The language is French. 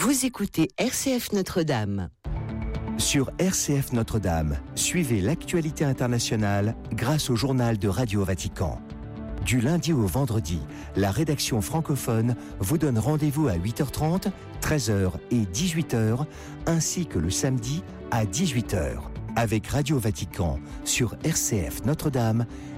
Vous écoutez RCF Notre-Dame. Sur RCF Notre-Dame, suivez l'actualité internationale grâce au journal de Radio Vatican. Du lundi au vendredi, la rédaction francophone vous donne rendez-vous à 8h30, 13h et 18h, ainsi que le samedi à 18h, avec Radio Vatican sur RCF Notre-Dame